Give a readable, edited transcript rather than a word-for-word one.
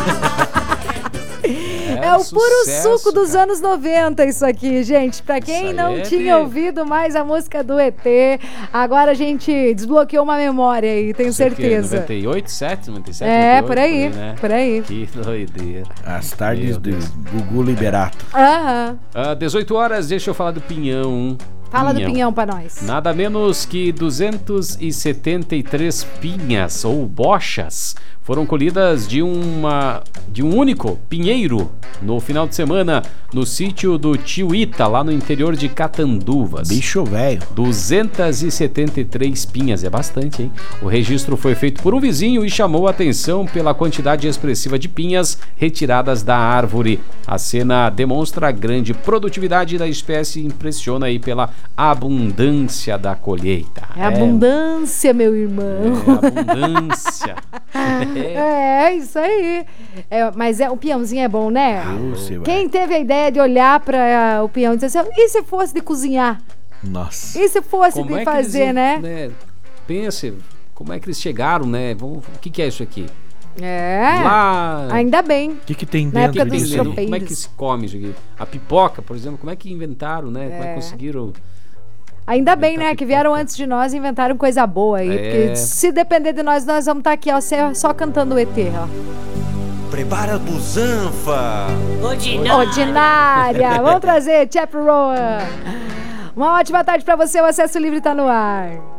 É o puro suco dos anos 90 isso aqui, gente. Pra quem não tinha ouvido mais a música do ET, agora a gente desbloqueou uma memória aí, tenho certeza. 98, 7, 97, É, 98, por aí, né? por aí. Que doideira. As tardes do Gugu Liberato. 18 horas, deixa eu falar do Pinhão. Fala do pinhão pra nós. Nada menos que 273 pinhas ou bochas foram colhidas de um único pinheiro no final de semana no sítio do Tio Ita, lá no interior de Catanduvas. Bicho velho. 273 pinhas, é bastante, hein? O registro foi feito por um vizinho e chamou a atenção pela quantidade expressiva de pinhas retiradas da árvore. A cena demonstra a grande produtividade da espécie e impressiona aí pela abundância da colheita. É abundância, meu irmão. É abundância. É isso aí. Mas o peãozinho é bom, né? Quem teve a ideia de olhar para o peão e dizer assim, e se fosse de cozinhar? Nossa. E se fosse de fazer, né? Pense, como é que eles chegaram, né? O que é isso aqui? Lá... Ainda bem. O que tem dentro? Na época dos tropeiros. Como é que se come isso aqui? A pipoca, por exemplo, como é que inventaram, né? Como é que conseguiram... Ainda bem, né, que vieram antes de nós e inventaram coisa boa aí. Porque se depender de nós vamos estar aqui, ó, só cantando o ET, ó. Prepara a busanfa. Ordinária. Vamos trazer Chap Rowan. Uma ótima tarde pra você, o Acesso Livre tá no ar.